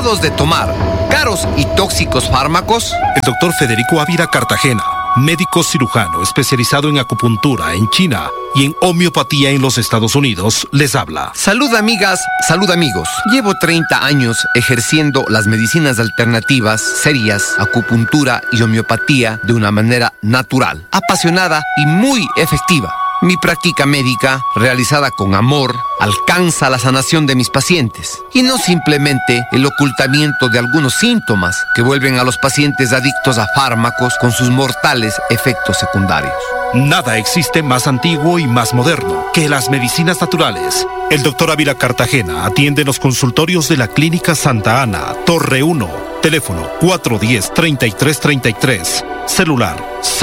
cansados de tomar caros y tóxicos fármacos? El doctor Federico Ávila Cartagena, médico cirujano especializado en acupuntura en China y en homeopatía en los Estados Unidos, les habla. Salud amigas, salud amigos. Llevo 30 años ejerciendo las medicinas alternativas, serias, acupuntura y homeopatía de una manera natural, apasionada y muy efectiva. Mi práctica médica, realizada con amor, alcanza la sanación de mis pacientes y no simplemente el ocultamiento de algunos síntomas que vuelven a los pacientes adictos a fármacos con sus mortales efectos secundarios. Nada existe más antiguo y más moderno que las medicinas naturales. El doctor Ávila Cartagena atiende en los consultorios de la Clínica Santa Ana, Torre 1, teléfono 410-3333, celular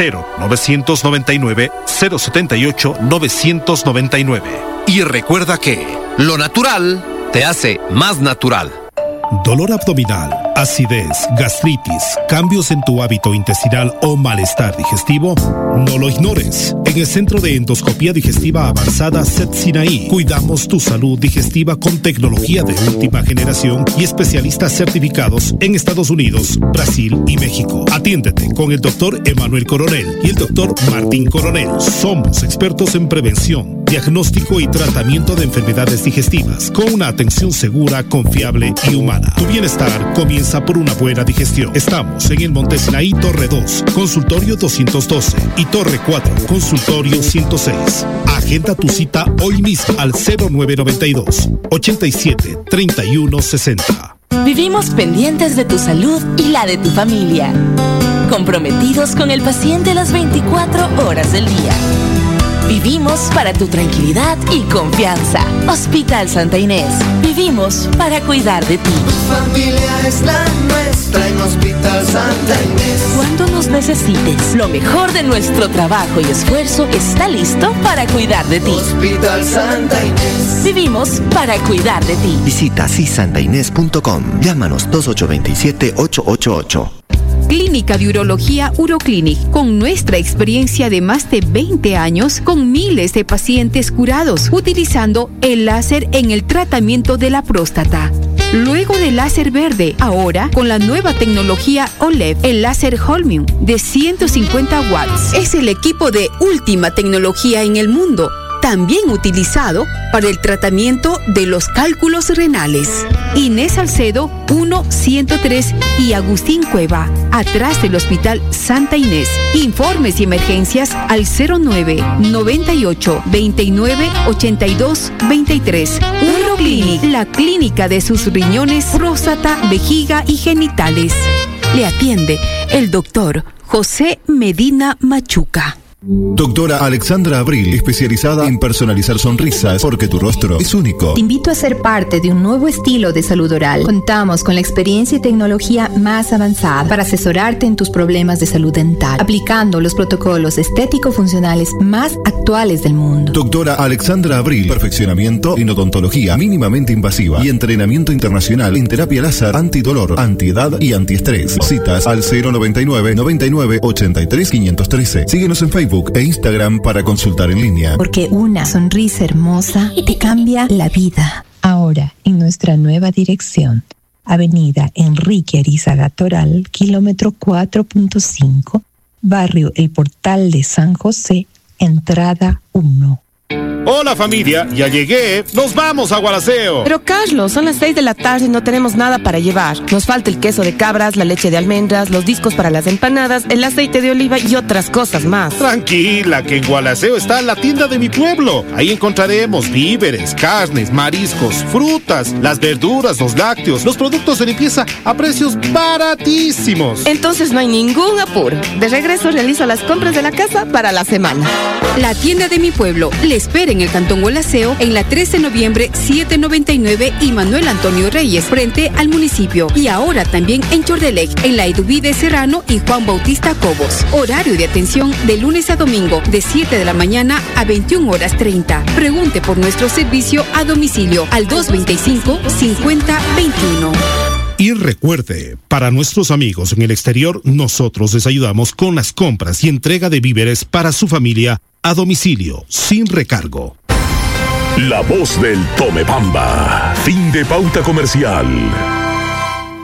0999-078-999. Y recuerda que lo natural te hace más natural. Dolor abdominal, acidez, gastritis, cambios en tu hábito intestinal o malestar digestivo, no lo ignores. En el Centro de Endoscopía Digestiva Avanzada CET Sinaí, cuidamos tu salud digestiva con tecnología de última generación y especialistas certificados en Estados Unidos, Brasil y México. Atiéndete con el doctor Emanuel Coronel y el doctor Martín Coronel. Somos expertos en prevención, diagnóstico y tratamiento de enfermedades digestivas con una atención segura, confiable y humana. Tu bienestar comienza por una buena digestión. Estamos en el Monte Sinaí, Torre 2, Consultorio 212 y Torre 4, Consultorio 106. Agenda tu cita hoy mismo al 0992 87 31 60. Vivimos pendientes de tu salud y la de tu familia. Comprometidos con el paciente las 24 horas del día. Vivimos para tu tranquilidad y confianza. Hospital Santa Inés. Vivimos para cuidar de ti. Tu familia es la nuestra en Hospital Santa Inés. Cuando nos necesites, lo mejor de nuestro trabajo y esfuerzo está listo para cuidar de ti. Hospital Santa Inés. Vivimos para cuidar de ti. Visita sisantainés.com. Llámanos 2827-888. Clínica de Urología Uroclinic, con nuestra experiencia de más de 20 años, con miles de pacientes curados, utilizando el láser en el tratamiento de la próstata. Luego del láser verde, ahora con la nueva tecnología OLED, el láser Holmium de 150 watts. Es el equipo de última tecnología en el mundo, también utilizado para el tratamiento de los cálculos renales. Inés Salcedo 1-103 y Agustín Cueva, atrás del Hospital Santa Inés. Informes y emergencias al 09-98-29-82-23. Uroclinic, la clínica de sus riñones, próstata, vejiga y genitales. Le atiende el doctor José Medina Machuca. Doctora Alexandra Abril, especializada en personalizar sonrisas, porque tu rostro es único. Te invito a ser parte de un nuevo estilo de salud oral. Contamos con la experiencia y tecnología más avanzada para asesorarte en tus problemas de salud dental, aplicando los protocolos estético-funcionales más actuales del mundo. Doctora Alexandra Abril, perfeccionamiento en odontología mínimamente invasiva y entrenamiento internacional en terapia láser, antidolor, antiedad y antiestrés. Citas al 099 99 83 513. Síguenos en Facebook e Instagram para consultar en línea. Porque una sonrisa hermosa te cambia la vida. Ahora, en nuestra nueva dirección, Avenida Enrique Arizaga Toral, kilómetro 4.5, barrio El Portal de San José, entrada 1. Hola familia, ya llegué. Nos vamos a Gualaceo. Pero Carlos, son las 6 de la tarde y no tenemos nada para llevar. Nos falta el queso de cabras, la leche de almendras, los discos para las empanadas, el aceite de oliva y otras cosas más. Tranquila, que en Gualaceo está la tienda de mi pueblo. Ahí encontraremos víveres, carnes, mariscos, frutas, las verduras, los lácteos, los productos de limpieza a precios baratísimos. Entonces no hay ningún apuro. De regreso realizo las compras de la casa para la semana. La tienda de mi pueblo le espera en el Cantón Gualaceo, en la 13 de noviembre 799 y Manuel Antonio Reyes, frente al municipio. Y ahora también en Chordelec, en la Eduvide Serrano y Juan Bautista Cobos. Horario de atención de lunes a domingo, de 7 de la mañana a 21:30. Pregunte por nuestro servicio a domicilio al 225-5021. Y recuerde, para nuestros amigos en el exterior, nosotros les ayudamos con las compras y entrega de víveres para su familia a domicilio, sin recargo. La voz del Tomebamba. Fin de pauta comercial.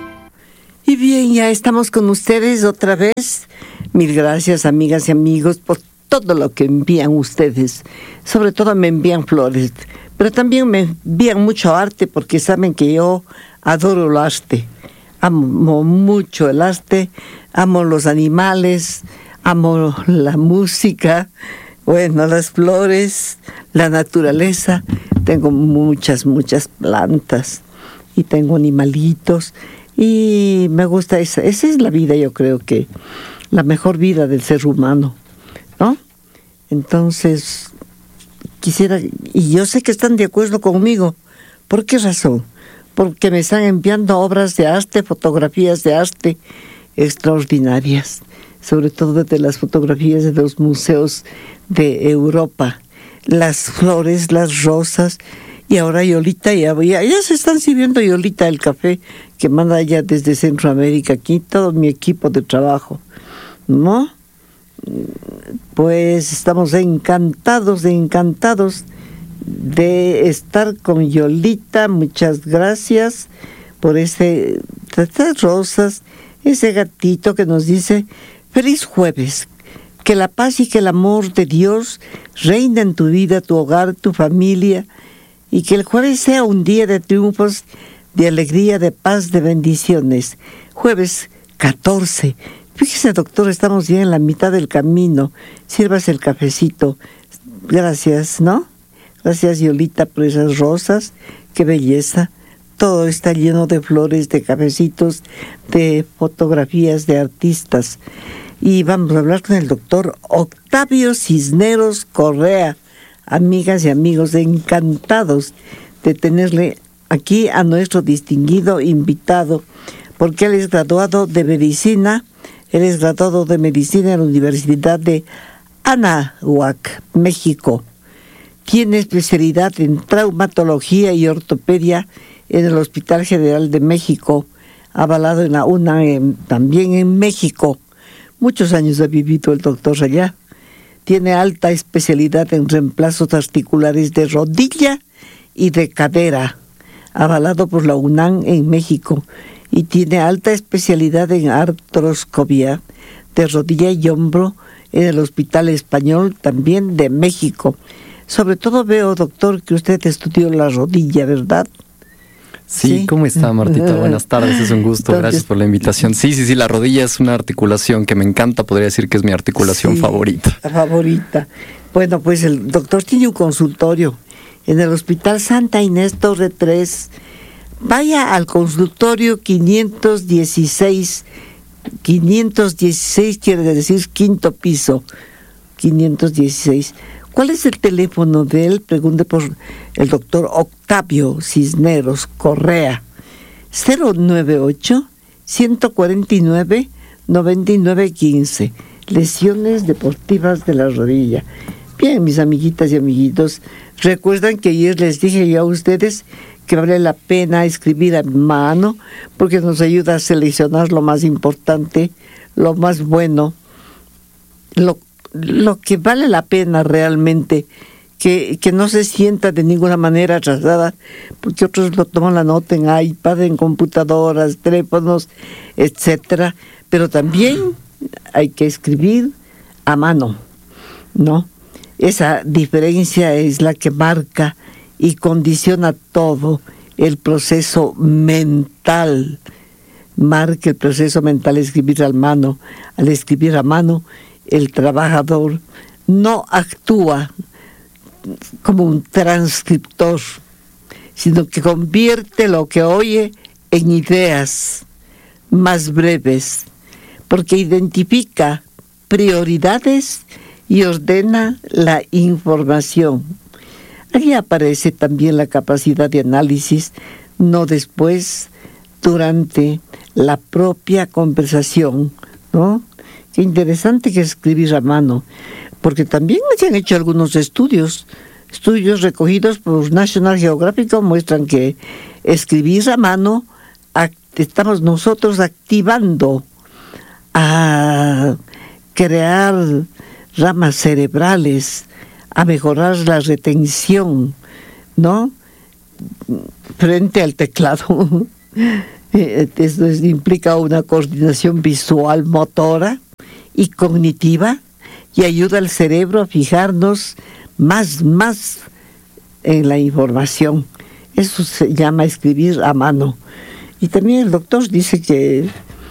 Y bien, ya estamos con ustedes otra vez. Mil gracias, amigas y amigos, por todo lo que envían ustedes. Sobre todo me envían flores, pero también me envían mucho arte, porque saben que yo adoro el arte. Amo mucho el arte, amo los animales, amo la música, bueno, las flores, la naturaleza. Tengo muchas plantas y tengo animalitos. Y me gusta esa es la vida, yo creo que la mejor vida del ser humano, ¿no? Entonces, quisiera, y yo sé que están de acuerdo conmigo. ¿Por qué razón? Porque me están enviando obras de arte, fotografías de arte extraordinarias, sobre todo de las fotografías de los museos de Europa, las flores, las rosas. Y ahora Yolita, ya se están sirviendo Yolita el café que manda ella desde Centroamérica, aquí todo mi equipo de trabajo, ¿no? Pues estamos encantados de estar con Yolita. Muchas gracias por estas rosas, ese gatito que nos dice feliz jueves, que la paz y que el amor de Dios reina en tu vida, tu hogar, tu familia, y que el jueves sea un día de triunfos, de alegría, de paz, de bendiciones. Jueves 14. Fíjese, doctor, estamos ya en la mitad del camino. Sírvase el cafecito. Gracias, ¿no? Gracias, Yolita, por esas rosas. Qué belleza. Todo está lleno de flores, de cafecitos, de fotografías de artistas. Y vamos a hablar con el doctor Octavio Cisneros Correa. Amigas y amigos, encantados de tenerle aquí a nuestro distinguido invitado, porque él es graduado de medicina. Él es graduado de medicina en la Universidad de Anáhuac, México. Tiene especialidad en traumatología y ortopedia en el Hospital General de México, avalado en la UNAM, también en México. Muchos años ha vivido el doctor allá. Tiene alta especialidad en reemplazos articulares de rodilla y de cadera, avalado por la UNAM en México. Y tiene alta especialidad en artroscopia de rodilla y hombro en el Hospital Español, también de México. Sobre todo veo, doctor, que usted estudió la rodilla, ¿verdad? Sí, ¿cómo está, Martita? Buenas tardes, es un gusto, entonces, gracias por la invitación. Sí, la rodilla es una articulación que me encanta, podría decir que es mi articulación favorita. Favorita. Bueno, pues el doctor tiene un consultorio en el Hospital Santa Inés Torre 3. Vaya al consultorio 516 quiere decir quinto piso, 516. ¿Cuál es el teléfono de él? Pregunte por el doctor Octavio Cisneros Correa. 098-149-9915. Lesiones deportivas de la rodilla. Bien, mis amiguitas y amiguitos, recuerdan que ayer les dije yo a ustedes que vale la pena escribir a mano, porque nos ayuda a seleccionar lo más importante, lo más bueno, lo que vale la pena realmente, que no se sienta de ninguna manera atrasada, porque otros lo toman la nota en iPad, en computadoras, teléfonos, etcétera, pero también hay que escribir a mano, ¿no? Esa diferencia es la que marca y condiciona todo el proceso mental. Marca el proceso mental escribir a mano. Al escribir a mano, el trabajador no actúa como un transcriptor, sino que convierte lo que oye en ideas más breves, porque identifica prioridades y ordena la información. Aquí aparece también la capacidad de análisis, no después, durante la propia conversación, ¿no? Qué interesante que escribir a mano, porque también se han hecho algunos estudios recogidos por National Geographic muestran que escribir a mano estamos nosotros activando a crear ramas cerebrales, a mejorar la retención, ¿no? Frente al teclado. Esto implica una coordinación visual, motora y cognitiva, y ayuda al cerebro a fijarnos más en la información. Eso se llama escribir a mano. Y también el doctor dice que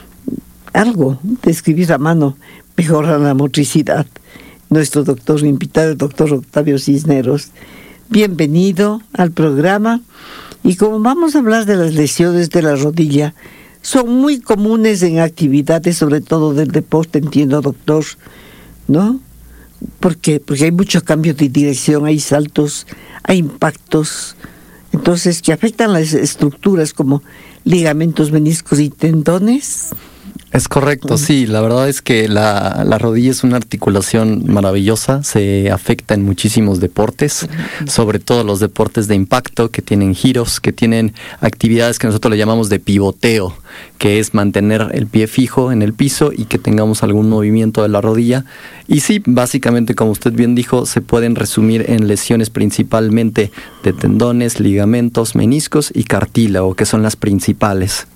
algo de escribir a mano mejora la motricidad. Nuestro doctor invitado, el doctor Octavio Cisneros. Bienvenido al programa. Y como vamos a hablar de las lesiones de la rodilla, son muy comunes en actividades, sobre todo del deporte, entiendo, doctor, ¿no? ¿Por qué? Porque hay mucho cambio de dirección, hay saltos, hay impactos, entonces que afectan las estructuras como ligamentos, meniscos y tendones. Es correcto, sí. La verdad es que la rodilla es una articulación maravillosa. Se afecta en muchísimos deportes, sobre todo los deportes de impacto, que tienen giros, que tienen actividades que nosotros le llamamos de pivoteo, que es mantener el pie fijo en el piso y que tengamos algún movimiento de la rodilla. Y sí, básicamente, como usted bien dijo, se pueden resumir en lesiones principalmente de tendones, ligamentos, meniscos y cartílago, que son las principales.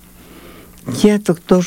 Ya, doctor.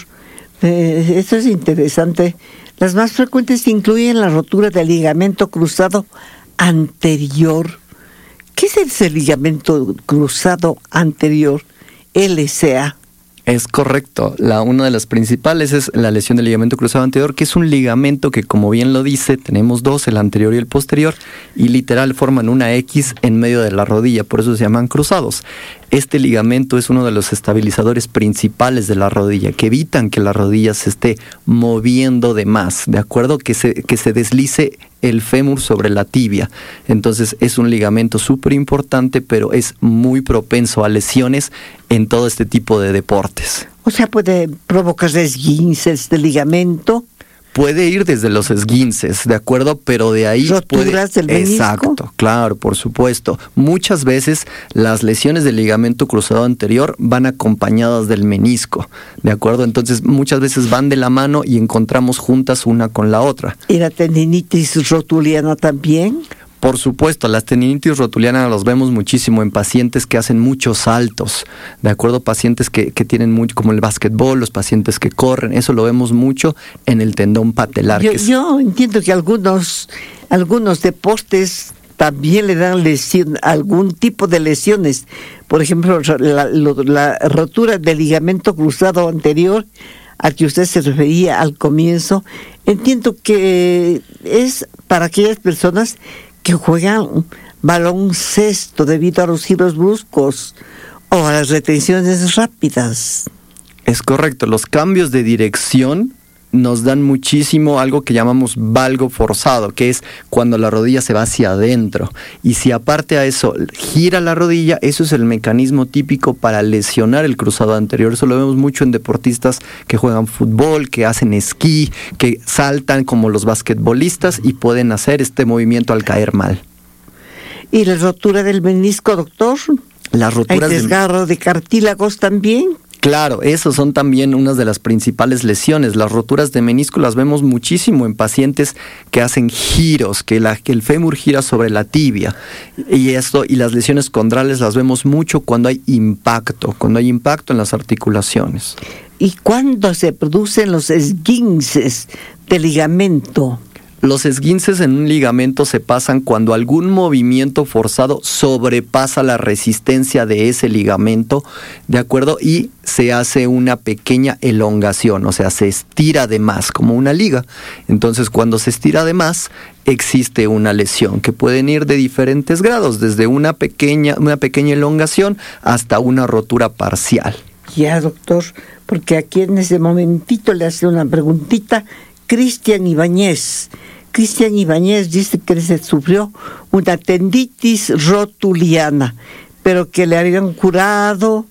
Esto es interesante. Las más frecuentes incluyen la rotura del ligamento cruzado anterior. ¿Qué es ese ligamento cruzado anterior? LCA. Es correcto. Una de las principales es la lesión del ligamento cruzado anterior, que es un ligamento que, como bien lo dice, tenemos dos, el anterior y el posterior, y literal forman una X en medio de la rodilla, por eso se llaman cruzados. Este ligamento es uno de los estabilizadores principales de la rodilla, que evitan que la rodilla se esté moviendo de más, ¿de acuerdo? Que se deslice el fémur sobre la tibia. Entonces es un ligamento súper importante, pero es muy propenso a lesiones en todo este tipo de deportes. O sea, puede provocar esguinces del ligamento. Puede ir desde los esguinces, ¿de acuerdo? Pero de ahí ¿roturas del menisco? Exacto, claro, por supuesto. Muchas veces las lesiones del ligamento cruzado anterior van acompañadas del menisco, ¿de acuerdo? Entonces muchas veces van de la mano y encontramos juntas una con la otra. ¿Y la tendinitis rotuliana también? Por supuesto, las tendinitis rotulianas los vemos muchísimo en pacientes que hacen muchos saltos, ¿de acuerdo? Pacientes que tienen mucho, como el básquetbol, los pacientes que corren, eso lo vemos mucho en el tendón patelar. Yo entiendo que algunos deportes también le dan algún tipo de lesiones. Por ejemplo, la rotura del ligamento cruzado anterior, al que usted se refería al comienzo, entiendo que es para aquellas personas que juegan baloncesto debido a los giros bruscos o a las retenciones rápidas. Es correcto, los cambios de dirección nos dan muchísimo algo que llamamos valgo forzado, que es cuando la rodilla se va hacia adentro. Y si aparte a eso gira la rodilla, eso es el mecanismo típico para lesionar el cruzado anterior. Eso lo vemos mucho en deportistas que juegan fútbol, que hacen esquí, que saltan como los basquetbolistas y pueden hacer este movimiento al caer mal. ¿Y la rotura del menisco, doctor? Las roturas ¿Hay desgarro de cartílagos también? Claro, esos son también unas de las principales lesiones. Las roturas de menisco las vemos muchísimo en pacientes que hacen giros, que el fémur gira sobre la tibia. Y las lesiones condrales las vemos mucho cuando hay impacto en las articulaciones. ¿Y cuándo se producen los esguinces del ligamento? Los esguinces en un ligamento se pasan cuando algún movimiento forzado sobrepasa la resistencia de ese ligamento, ¿de acuerdo? Y se hace una pequeña elongación, o sea, se estira de más, como una liga. Entonces, cuando se estira de más, existe una lesión, que pueden ir de diferentes grados, desde una pequeña elongación hasta una rotura parcial. Ya, doctor, porque aquí en ese momentito le hace una preguntita Cristian Ibáñez. Cristian Ibáñez dice que se sufrió una tendinitis rotuliana, pero que le habían curado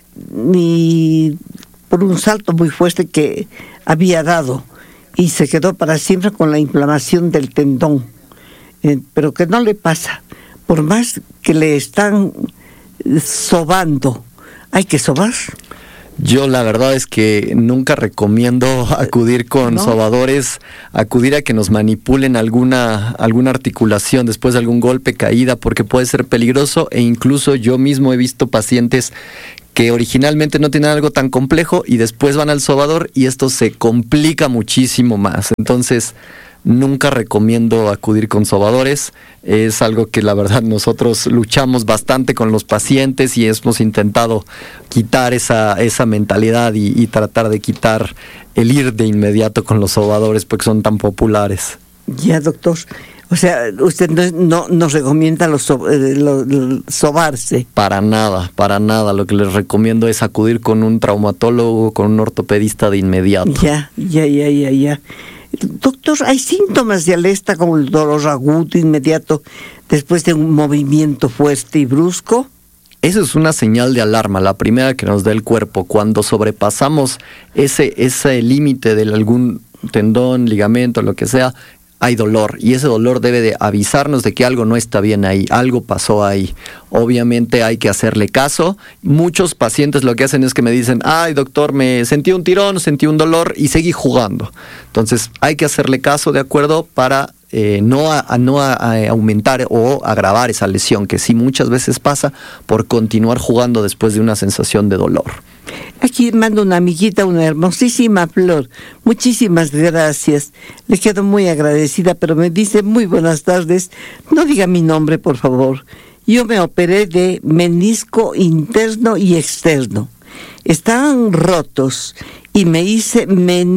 y por un salto muy fuerte que había dado y se quedó para siempre con la inflamación del tendón, pero que no le pasa, por más que le están sobando. ¿Hay que sobar? Yo la verdad es que nunca recomiendo acudir con sobadores, acudir a que nos manipulen alguna articulación después de algún golpe, caída, porque puede ser peligroso, e incluso yo mismo he visto pacientes que originalmente no tienen algo tan complejo y después van al sobador y esto se complica muchísimo más. Entonces, nunca recomiendo acudir con sobadores. Es algo que la verdad nosotros luchamos bastante con los pacientes y hemos intentado quitar esa mentalidad y tratar de quitar el ir de inmediato con los sobadores porque son tan populares. Ya, doctor. O sea, usted no nos recomienda sobarse. Para nada. Lo que les recomiendo es acudir con un traumatólogo, con un ortopedista de inmediato. Ya. Doctor, ¿hay síntomas de alerta como el dolor agudo inmediato después de un movimiento fuerte y brusco? Eso es una señal de alarma, la primera que nos da el cuerpo. Cuando sobrepasamos ese límite de algún tendón, ligamento, lo que sea, hay dolor y ese dolor debe de avisarnos de que algo no está bien ahí, algo pasó ahí. Obviamente hay que hacerle caso. Muchos pacientes lo que hacen es que me dicen, ay doctor, me sentí un tirón, sentí un dolor y seguí jugando. Entonces hay que hacerle caso, ¿de acuerdo? Para no aumentar o agravar esa lesión que sí muchas veces pasa por continuar jugando después de una sensación de dolor. Aquí mando una amiguita, una hermosísima flor. Muchísimas gracias. Le quedo muy agradecida, pero me dice muy buenas tardes. No diga mi nombre, por favor. Yo me operé de menisco interno y externo. Estaban rotos y me hice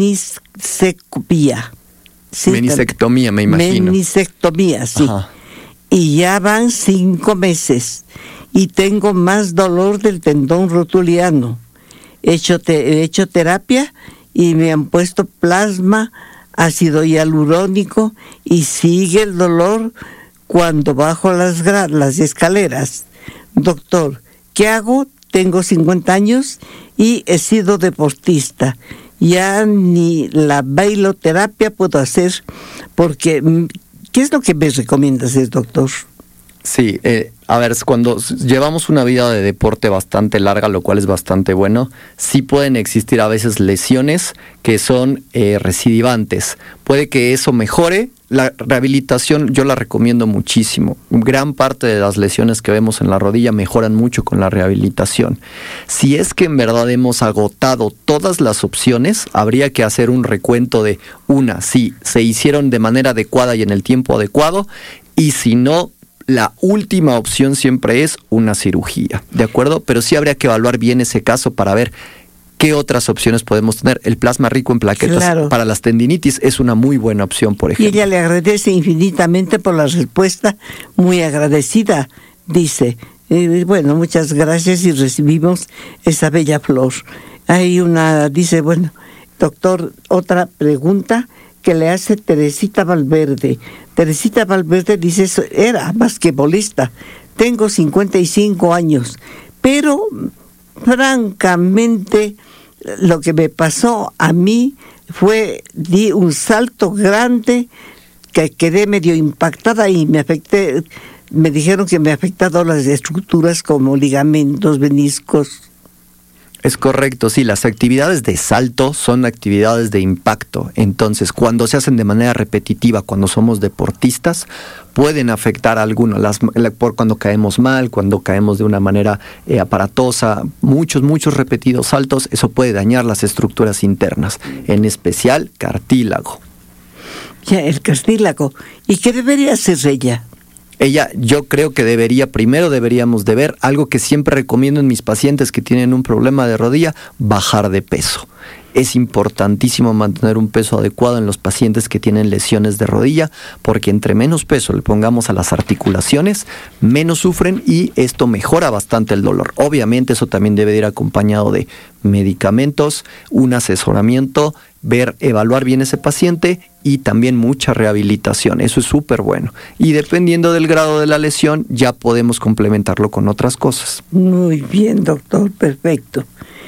menisectomía. Sí, menisectomía, me imagino. Menisectomía, sí. Ajá. Y ya van 5 meses. Y tengo más dolor del tendón rotuliano. He hecho terapia y me han puesto plasma, ácido hialurónico y sigue el dolor cuando bajo las escaleras. Doctor, ¿qué hago? Tengo 50 años y he sido deportista. Ya ni la bailoterapia puedo hacer porque... ¿Qué es lo que me recomienda hacer, doctor? Sí, a ver, cuando llevamos una vida de deporte bastante larga, lo cual es bastante bueno, sí pueden existir a veces lesiones que son recidivantes. Puede que eso mejore. La rehabilitación yo la recomiendo muchísimo. Gran parte de las lesiones que vemos en la rodilla mejoran mucho con la rehabilitación. Si es que en verdad hemos agotado todas las opciones, habría que hacer un recuento de si se hicieron de manera adecuada y en el tiempo adecuado, y si no, la última opción siempre es una cirugía, ¿de acuerdo? Pero sí habría que evaluar bien ese caso para ver qué otras opciones podemos tener. El plasma rico en plaquetas para las tendinitis es una muy buena opción, por ejemplo. Y ella le agradece infinitamente por la respuesta, muy agradecida, dice. Bueno, muchas gracias y recibimos esa bella flor. Dice, bueno, doctor, otra pregunta que le hace Teresita Valverde. Teresita Valverde dice, era basquetbolista, tengo 55 años, pero francamente lo que me pasó a mí di un salto grande que quedé medio impactada y me dijeron que me ha afectado las estructuras como ligamentos, meniscos. Es correcto, sí, las actividades de salto son actividades de impacto. Entonces, cuando se hacen de manera repetitiva, cuando somos deportistas, pueden afectar a algunos, por cuando caemos mal, cuando caemos de una manera aparatosa, muchos repetidos saltos, eso puede dañar las estructuras internas, en especial cartílago. Ya, el cartílago. ¿Y qué debería hacer ella? Yo creo que primero deberíamos de ver algo que siempre recomiendo en mis pacientes que tienen un problema de rodilla, bajar de peso. Es importantísimo mantener un peso adecuado en los pacientes que tienen lesiones de rodilla, porque entre menos peso le pongamos a las articulaciones, menos sufren y esto mejora bastante el dolor. Obviamente eso también debe ir acompañado de medicamentos, un asesoramiento, evaluar bien ese paciente y también mucha rehabilitación. Eso es súper bueno. Y dependiendo del grado de la lesión, ya podemos complementarlo con otras cosas. Muy bien, doctor, perfecto.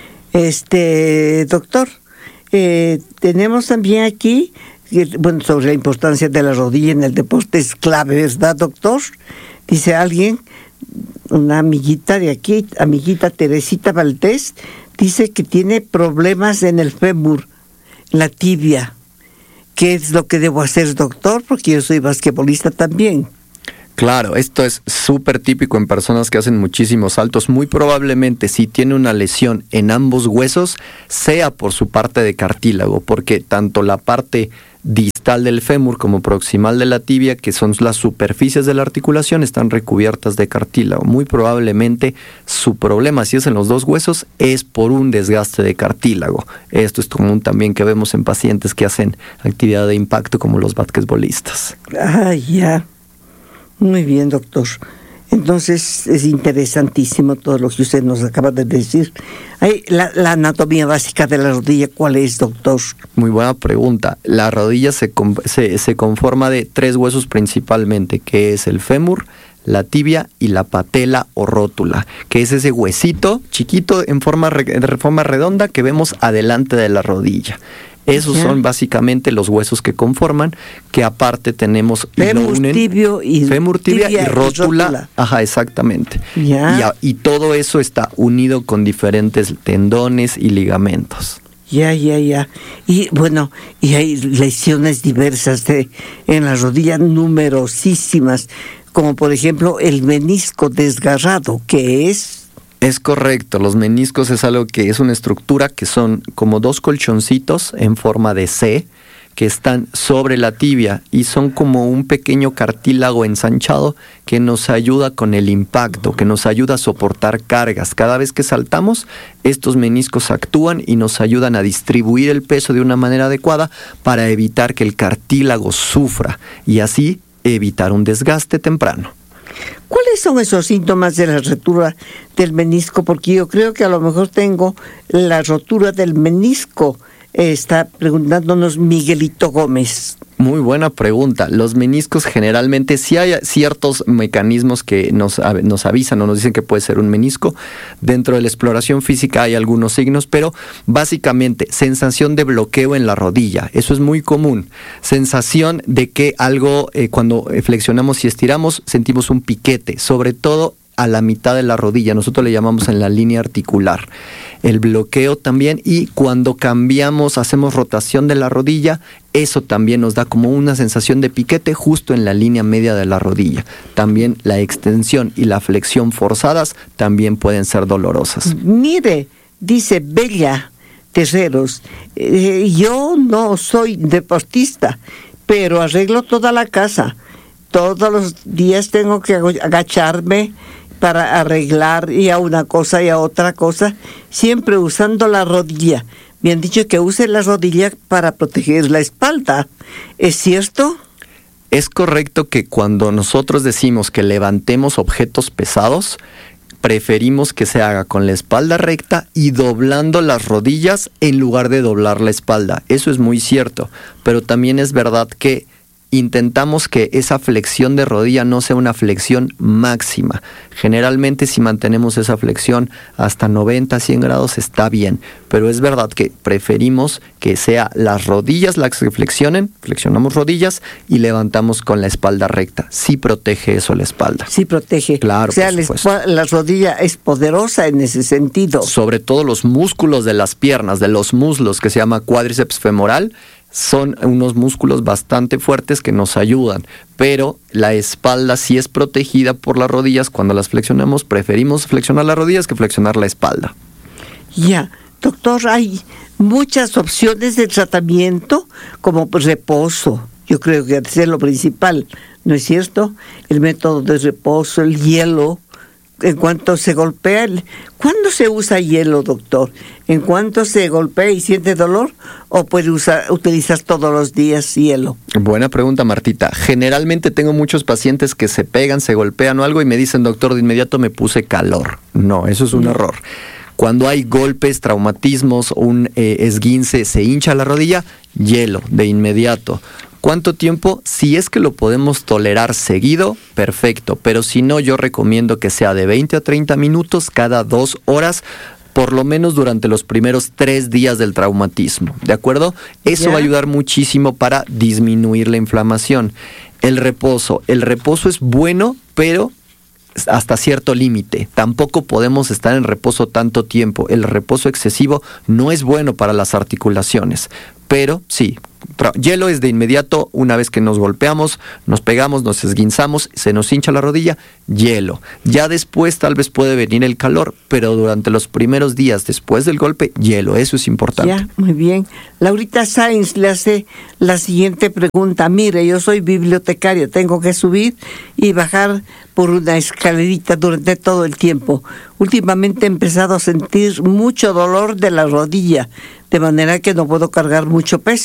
Doctor, tenemos también aquí, sobre la importancia de la rodilla en el deporte es clave, ¿verdad, doctor? Dice alguien, una amiguita de aquí, amiguita Teresita Valdés, dice que tiene problemas en el fémur, la tibia. ¿Qué es lo que debo hacer, doctor? Porque yo soy basquetbolista también. Claro, esto es súper típico en personas que hacen muchísimos saltos. Muy probablemente si tiene una lesión en ambos huesos, sea por su parte de cartílago, porque tanto la parte distal del fémur como proximal de la tibia, que son las superficies de la articulación, están recubiertas de cartílago. Muy probablemente su problema, si es en los dos huesos, es por un desgaste de cartílago. Esto es común también que vemos en pacientes que hacen actividad de impacto como los basquetbolistas. Ah, ya. Muy bien, doctor. Entonces es interesantísimo todo lo que usted nos acaba de decir. La anatomía básica de la rodilla, ¿cuál es, doctor? Muy buena pregunta. La rodilla se conforma de 3 huesos principalmente, que es el fémur, la tibia y la patela o rótula, que es ese huesito chiquito en forma redonda que vemos adelante de la rodilla. Esos son básicamente los huesos que conforman, que aparte tenemos fémur, tibia y rótula. Ajá, exactamente. Y todo eso está unido con diferentes tendones y ligamentos. Ya. Y bueno, y hay lesiones diversas en la rodilla, numerosísimas, como por ejemplo el menisco desgarrado, que es... Es correcto, los meniscos es algo que es una estructura que son como 2 colchoncitos en forma de C que están sobre la tibia y son como un pequeño cartílago ensanchado que nos ayuda con el impacto, que nos ayuda a soportar cargas. Cada vez que saltamos, estos meniscos actúan y nos ayudan a distribuir el peso de una manera adecuada para evitar que el cartílago sufra y así evitar un desgaste temprano. ¿Cuáles son esos síntomas de la rotura del menisco? Porque yo creo que a lo mejor tengo la rotura del menisco. Está preguntándonos Miguelito Gómez. Muy buena pregunta. Los meniscos generalmente sí hay ciertos mecanismos que nos avisan o nos dicen que puede ser un menisco. Dentro de la exploración física hay algunos signos, pero básicamente sensación de bloqueo en la rodilla. Eso es muy común. Sensación de que algo, cuando flexionamos y estiramos, sentimos un piquete, sobre todo a la mitad de la rodilla. Nosotros le llamamos en la línea articular. El bloqueo también, y cuando cambiamos, hacemos rotación de la rodilla, eso también nos da como una sensación de piquete justo en la línea media de la rodilla. También la extensión y la flexión forzadas también pueden ser dolorosas. Mire, dice Bella Terreros, yo no soy deportista, pero arreglo toda la casa. Todos los días tengo que agacharme para arreglar y a una cosa y a otra cosa, siempre usando la rodilla. Me han dicho que use la rodilla para proteger la espalda. ¿Es cierto? Es correcto que cuando nosotros decimos que levantemos objetos pesados, preferimos que se haga con la espalda recta y doblando las rodillas en lugar de doblar la espalda. Eso es muy cierto, pero también es verdad que intentamos que esa flexión de rodilla no sea una flexión máxima. Generalmente si mantenemos esa flexión hasta 90, 100 grados está bien, pero es verdad que preferimos que sea las rodillas las que flexionamos rodillas y levantamos con la espalda recta. Sí protege eso la espalda. Sí protege. Claro, o sea, la rodilla es poderosa en ese sentido. Sobre todo los músculos de las piernas, de los muslos, que se llama cuádriceps femoral, son unos músculos bastante fuertes que nos ayudan, pero la espalda sí es protegida por las rodillas. Cuando las flexionamos, preferimos flexionar las rodillas que flexionar la espalda. Ya, doctor, hay muchas opciones de tratamiento, como reposo. Yo creo que es lo principal, ¿no es cierto? El método de reposo, el hielo. En cuanto se golpea, ¿cuándo se usa hielo, doctor? ¿En cuanto se golpea y siente dolor? ¿O puede utilizar todos los días hielo? Buena pregunta, Martita. Generalmente tengo muchos pacientes que se pegan, se golpean o algo y me dicen, doctor, de inmediato me puse calor. No, eso es un error. Cuando hay golpes, traumatismos, un esguince, se hincha la rodilla, hielo, de inmediato. ¿Cuánto tiempo? Si es que lo podemos tolerar seguido, perfecto. Pero si no, yo recomiendo que sea de 20 a 30 minutos cada 2 horas, por lo menos durante los primeros 3 días del traumatismo. ¿De acuerdo? Eso va a ayudar muchísimo para disminuir la inflamación. El reposo es bueno, pero hasta cierto límite. Tampoco podemos estar en reposo tanto tiempo. El reposo excesivo no es bueno para las articulaciones. Pero sí, hielo es de inmediato, una vez que nos golpeamos, nos pegamos, nos esguinzamos, se nos hincha la rodilla, hielo. Ya después tal vez puede venir el calor, pero durante los primeros días después del golpe, hielo, eso es importante. Ya, muy bien. Laurita Sainz le hace la siguiente pregunta. Mire, yo soy bibliotecaria, tengo que subir y bajar por una escalerita durante todo el tiempo. Últimamente he empezado a sentir mucho dolor de la rodilla, de manera que no puedo cargar mucho peso.